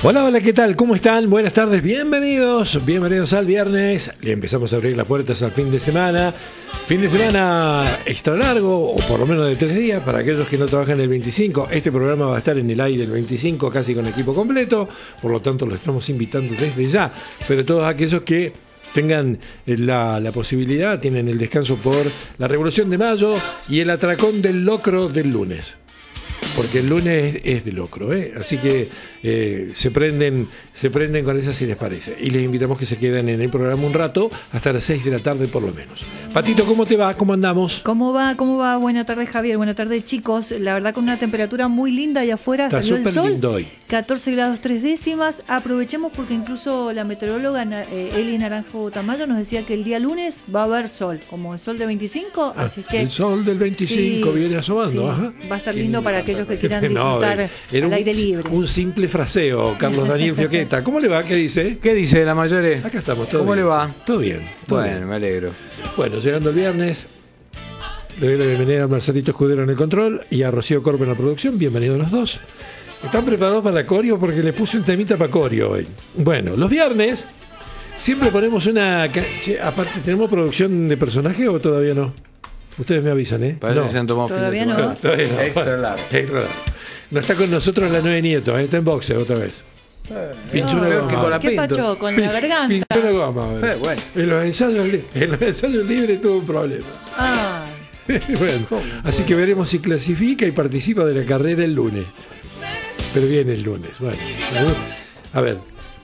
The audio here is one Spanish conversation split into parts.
Hola, hola, ¿qué tal? ¿Cómo están? Buenas tardes, bienvenidos al viernes. Le empezamos a abrir las puertas al fin de semana. Fin de semana extra largo, o por lo menos de 3 días, para aquellos que no trabajan el 25. Este programa va a estar en el aire el 25, casi con equipo completo. Por lo tanto, lo estamos invitando desde ya. Pero todos aquellos que tengan la posibilidad, tienen el descanso por la Revolución de Mayo y el atracón del locro del lunes. Porque el lunes es de locro, ¿eh? Así que se prenden con esa si les parece. Y les invitamos que se queden en el programa un rato, hasta las 6 de la tarde por lo menos. Patito, ¿cómo te va? ¿Cómo andamos? ¿Cómo va? Buenas tardes, Javier. Buenas tardes, chicos. La verdad, con una temperatura muy linda allá afuera. Está salió el sol. Lindo hoy. 14 grados 3 décimas. Aprovechemos porque incluso la meteoróloga Eli Naranjo Tamayo nos decía que el día lunes va a haber sol, como el sol de 25. Así que el sol del 25 viene asomando. Sí, ajá. Va a estar lindo para aquellos que quieran disfrutar al aire libre. Un simple fraseo, Carlos Daniel Fioqueta. ¿Cómo le va? ¿Qué dice? ¿Qué dice la Mayore? Acá estamos, todo ¿Cómo bien. le va? Todo bien. Bueno, bien. me alegro. Bueno, llegando el viernes, le doy la bienvenida a Marcelito Escudero en el control y a Rocío Corpo en la producción. Bienvenidos los dos. ¿Están preparados para Corio? Porque les puse un temita para Corio hoy. Bueno, los viernes siempre ponemos una... Che, aparte, ¿tenemos producción de personaje o todavía no? Ustedes me avisan, ¿eh? Parece que se han tomado fin de Todavía semana. no. Todavía no. Extra largo. Extra largo. No está con nosotros la 9 Nieto, está en boxeo otra vez. Pinchó una peor que con goma. la ¿Qué Pinto. pacho con la garganta? Pinchó una goma. Bueno. En los ensayos libres tuvo un problema. Ah, Bueno, así que veremos si clasifica y participa de la carrera el lunes. Pero viene el lunes. Bueno, a ver.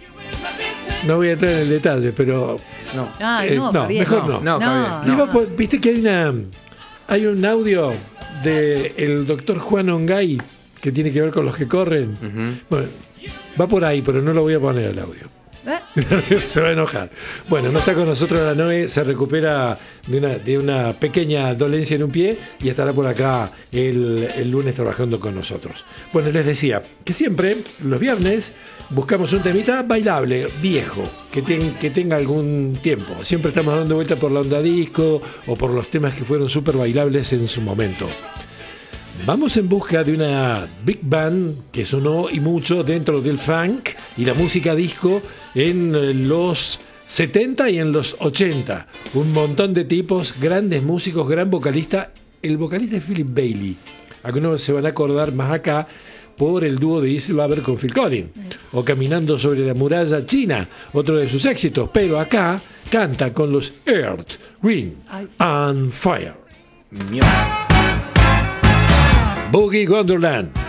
No voy a entrar en el detalle, pero No. no, Javier, mejor no. No, Javier, Iba por- Viste que hay un audio del doctor Juan Ongay que tiene que ver con los que corren. Ujú. Bueno, va por ahí, pero no lo voy a poner al audio. Se va a enojar. Bueno, no está con nosotros la Noé, se recupera de una pequeña dolencia en un pie y estará por acá el lunes trabajando con nosotros. Bueno, les decía que siempre, los viernes, buscamos un temita bailable, viejo, que tenga algún tiempo. Siempre estamos dando vuelta por la onda disco o por los temas que fueron súper bailables en su momento. Vamos en busca de una big band que sonó y mucho dentro del funk y la música disco en los 70 y en los 80. Un montón de tipos, grandes músicos, gran vocalista. El vocalista es Philip Bailey. Algunos se van a acordar más acá por el dúo de Easy Lover con Phil Collins. O Caminando sobre la muralla china, otro de sus éxitos. Pero acá canta con los Earth, Wind and Fire. Mierda. Boogie Wonderland.